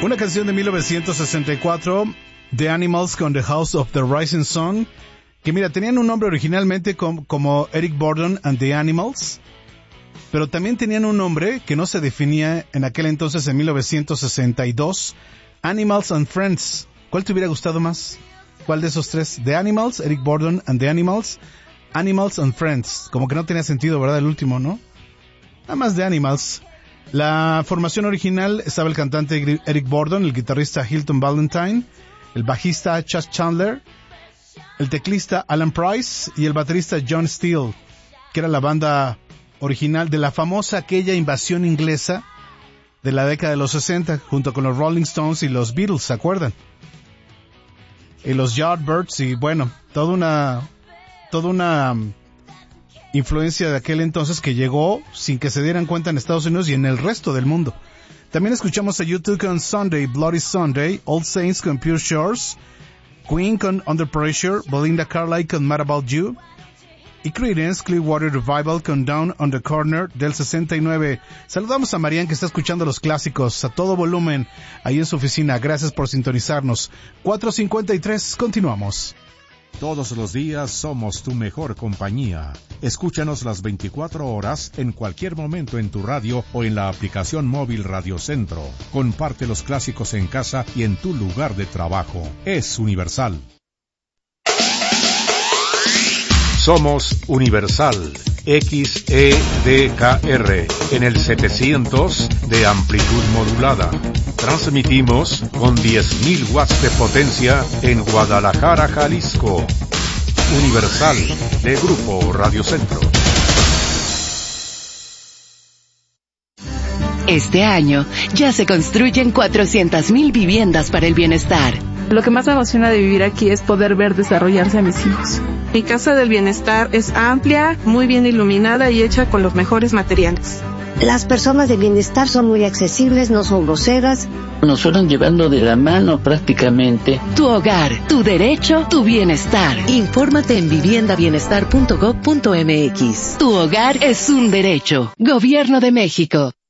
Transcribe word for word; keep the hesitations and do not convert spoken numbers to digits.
Una canción de mil novecientos sesenta y cuatro, The Animals con The House of the Rising Sun, que mira, tenían un nombre originalmente com- como Eric Burdon and the Animals, pero también tenían un nombre que no se definía en aquel entonces, en mil novecientos sesenta y dos, Animals and Friends. ¿Cuál te hubiera gustado más? ¿Cuál de esos tres? The Animals, Eric Burdon and the Animals, Animals and Friends. Como que no tenía sentido, ¿verdad? El último, ¿no? Nada más The Animals. La formación original estaba el cantante Eric Burdon, el guitarrista Hilton Valentine, el bajista Chas Chandler, el teclista Alan Price y el baterista John Steele, que era la banda original de la famosa aquella invasión inglesa de la década de los sesenta, junto con los Rolling Stones y los Beatles, ¿se acuerdan? Y los Yardbirds y bueno, toda una, toda una influencia de aquel entonces que llegó sin que se dieran cuenta en Estados Unidos y en el resto del mundo. También escuchamos a U dos con Sunday, Bloody Sunday, All Saints con Pure Shores, Queen con Under Pressure, Belinda Carlisle con Mad About You y Creedence Clearwater Revival con Down on the Corner del sesenta y nueve. Saludamos a Marian, que está escuchando los clásicos a todo volumen ahí en su oficina. Gracias por sintonizarnos. cuatro cincuenta y tres, continuamos. Todos los días somos tu mejor compañía. Escúchanos las veinticuatro horas en cualquier momento en tu radio o en la aplicación móvil Radio Centro. Comparte los clásicos en casa y en tu lugar de trabajo. Es Universal. Somos Universal, X E D K R, en el setecientos de amplitud modulada. Transmitimos con diez mil watts de potencia en Guadalajara, Jalisco. Universal, de Grupo Radio Centro. Este año ya se construyen cuatrocientas mil viviendas para el bienestar. Lo que más me emociona de vivir aquí es poder ver desarrollarse a mis hijos. Mi Casa del Bienestar es amplia, muy bien iluminada y hecha con los mejores materiales. Las personas de bienestar son muy accesibles, no son groseras. Nos fueron llevando de la mano prácticamente. Tu hogar, tu derecho, tu bienestar. Infórmate en vivienda bienestar punto gob punto eme equis. Tu hogar es un derecho. Gobierno de México.